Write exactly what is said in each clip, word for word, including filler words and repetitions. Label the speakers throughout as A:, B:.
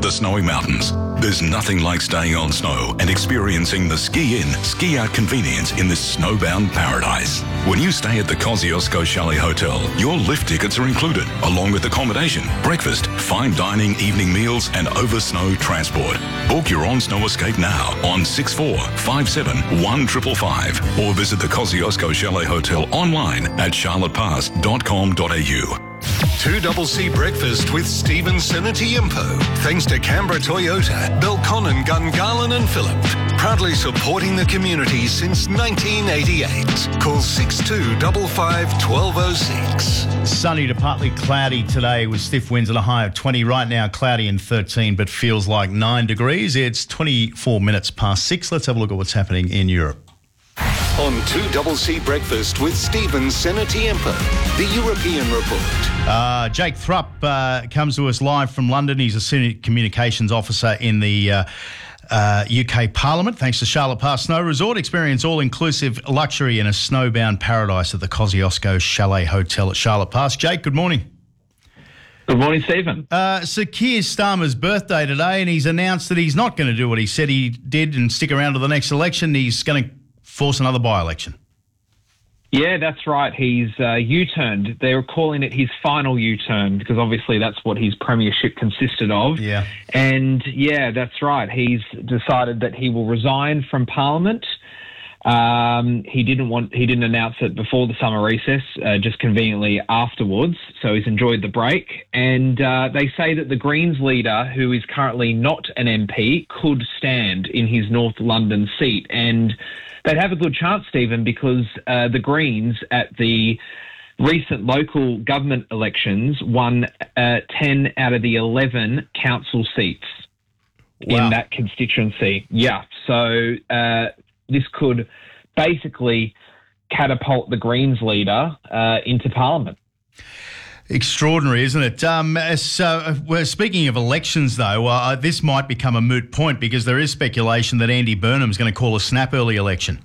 A: the snowy mountains. There's nothing like staying on snow and experiencing the ski-in, ski-out convenience in this snowbound paradise. When you stay at the Kosciuszko Chalet Hotel, your lift tickets are included, along with accommodation, breakfast, fine dining, evening meals, and over-snow transport. Book your on-snow escape now on six four five seven one five five five or visit the Kosciuszko Chalet Hotel online at charlotte pass dot com dot a u.
B: two C C Breakfast with Stephen Senatiempo. Thanks to Canberra Toyota, Belconnen, Gungahlin and Phillip. Proudly supporting the community since nineteen eighty-eight. Call six two five five one two zero six.
C: Sunny to partly cloudy today with stiff winds and a high of twenty. Right now cloudy and thirteen, but feels like nine degrees. It's twenty-four minutes past six. Let's have a look at what's happening in Europe.
B: On two C C Breakfast with Stephen Senatiempo, the European Report.
C: Uh, Jake Thrupp uh, comes to us live from London. He's a senior communications officer in the uh, uh, U K Parliament. Thanks to Charlotte Pass Snow Resort. Experience all-inclusive luxury in a snowbound paradise at the Kosciuszko Chalet Hotel at Charlotte Pass. Jake, good morning.
D: Good morning, Stephen.
C: Uh, so Keir Starmer's birthday today, and he's announced that he's not going to do what he said he did and stick around to the next election. He's going to force another by-election.
D: Yeah, that's right. He's uh, U-turned. They're calling it his final U-turn because obviously that's what his premiership consisted of.
C: Yeah.
D: And yeah, that's right. He's decided that he will resign from Parliament. Um, he didn't want. He didn't announce it before the summer recess, uh, just conveniently afterwards. So he's enjoyed the break. And uh, they say that the Greens leader, who is currently not an M P, could stand in his North London seat. And they'd have a good chance, Stephen, because uh, the Greens at the recent local government elections won uh, ten out of the eleven council seats
C: Wow.
D: in that constituency. Yeah, so uh, this could basically catapult the Greens leader uh, into Parliament.
C: Extraordinary, isn't it? Um, so, well, speaking of elections, though, uh, this might become a moot point because there is speculation that Andy Burnham's going to call a snap early election.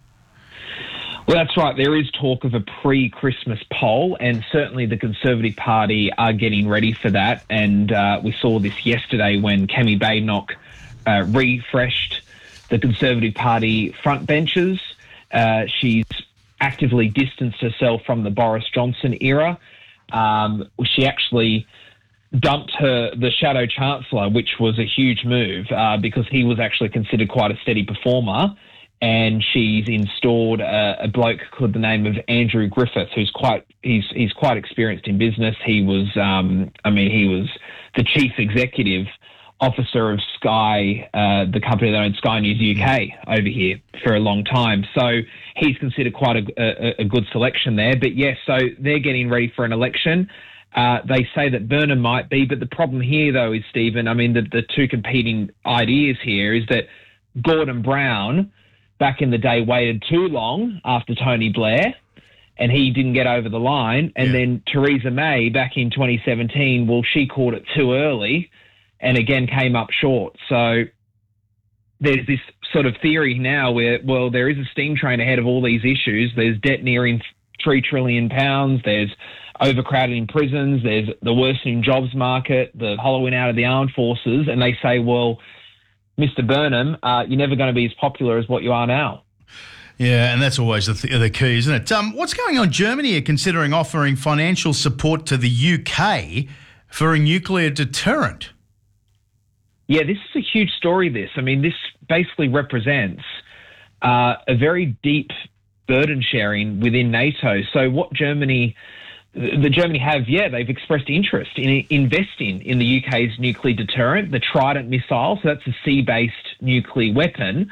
D: Well, that's right. There is talk of a pre-Christmas poll, and certainly the Conservative Party are getting ready for that. And uh, we saw this yesterday when Cami Badenoch uh, refreshed the Conservative Party front benches. Uh, she's actively distanced herself from the Boris Johnson era. Um, she actually dumped her the Shadow Chancellor, which was a huge move uh, because he was actually considered quite a steady performer. And she's installed a, a bloke called the name of Andrew Griffith, who's quite he's he's quite experienced in business. He was, um, I mean, he was the chief executive officer of Sky, uh, the company that owns Sky News U K over here for a long time. So he's considered quite a, a, a good selection there. But yes, so they're getting ready for an election. Uh, they say that Burnham might be, but the problem here, though, is, Stephen, I mean, the, the two competing ideas here is that Gordon Brown, back in the day, waited too long after Tony Blair, and he didn't get over the line. And
C: Yeah.
D: then Theresa May, back in twenty seventeen, well, she called it too early and again came up short. So there's this sort of theory now where, well, there is a steam train ahead of all these issues. There's debt nearing three trillion pounds. There's overcrowding in prisons. There's the worsening jobs market, the hollowing out of the armed forces. And they say, well, Mister Burnham, uh, you're never going to be as popular as what you are now.
C: Yeah, and that's always the, th- the key, isn't it? Um, what's going on? Germany are considering offering financial support to the U K for a nuclear deterrent.
D: Yeah, this is a huge story, this. I mean, this basically represents uh, a very deep burden sharing within NATO. So what Germany, the Germany have, yeah, they've expressed interest in investing in the U K's nuclear deterrent, the Trident missile. So that's a sea-based nuclear weapon.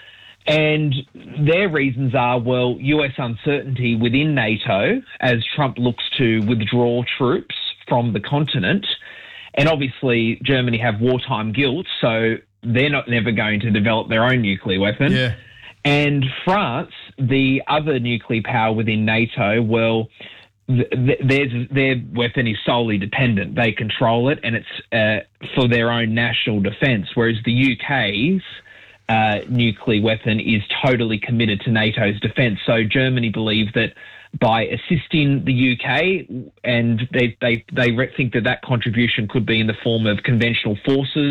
D: And their reasons are, well, U S uncertainty within NATO as Trump looks to withdraw troops from the continent. And obviously, Germany have wartime guilt, so they're not never going to develop their own nuclear weapon.
C: Yeah.
D: And France, the other nuclear power within NATO, well, th- th- their, their weapon is solely dependent. They control it, and it's uh, for their own national defence, whereas the U K's uh, nuclear weapon is totally committed to NATO's defence. So Germany believe that by assisting the U K, and they, they, they think that that contribution could be in the form of conventional forces,